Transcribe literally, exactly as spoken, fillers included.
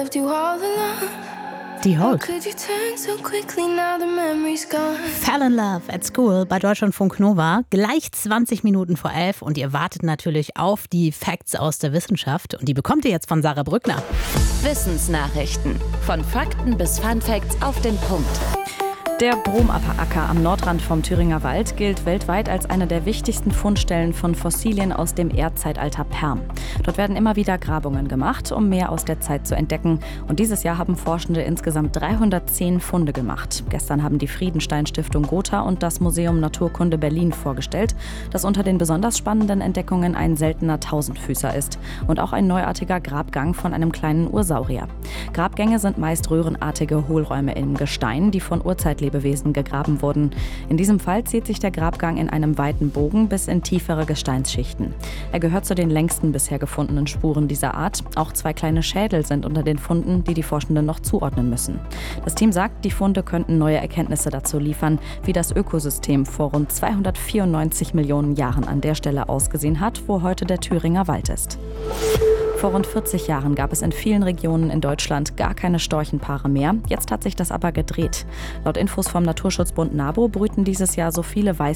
Die Hulk. Fell in Love at School bei Deutschlandfunk Nova. Gleich zwanzig Minuten vor elf und ihr wartet natürlich auf die Facts aus der Wissenschaft. Und die bekommt ihr jetzt von Sarah Brückner. Wissensnachrichten. Von Fakten bis Funfacts auf den Punkt. Der Bromacker am Nordrand vom Thüringer Wald gilt weltweit als eine der wichtigsten Fundstellen von Fossilien aus dem Erdzeitalter Perm. Dort werden immer wieder Grabungen gemacht, um mehr aus der Zeit zu entdecken. Und dieses Jahr haben Forschende insgesamt dreihundertzehn Funde gemacht. Gestern haben die Friedenstein-Stiftung Gotha und das Museum Naturkunde Berlin vorgestellt, dass unter den besonders spannenden Entdeckungen ein seltener Tausendfüßer ist und auch ein neuartiger Grabgang von einem kleinen Ursaurier. Grabgänge sind meist röhrenartige Hohlräume im Gestein, die von Urzeitlebewesen gegraben wurden. In diesem Fall zieht sich der Grabgang in einem weiten Bogen bis in tiefere Gesteinsschichten. Er gehört zu den längsten bisher gefundenen Spuren dieser Art. Auch zwei kleine Schädel sind unter den Funden, die die Forschenden noch zuordnen müssen. Das Team sagt, die Funde könnten neue Erkenntnisse dazu liefern, wie das Ökosystem vor rund zweihundertvierundneunzig Millionen Jahren an der Stelle ausgesehen hat, wo heute der Thüringer Wald ist. Vor rund vierzig Jahren gab es in vielen Regionen in Deutschland gar keine Storchenpaare mehr. Jetzt hat sich das aber gedreht. Laut Infos vom Naturschutzbund NABU brüten dieses Jahr so viele Weiß